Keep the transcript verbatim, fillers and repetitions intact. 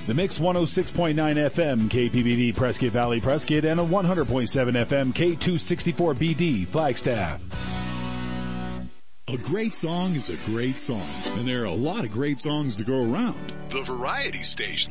The Mix one oh six point nine F M, K P B D, Prescott Valley, Prescott, and a one hundred point seven F M, K two sixty-four B D, Flagstaff. A great song is a great song, and there are a lot of great songs to go around. The Variety Station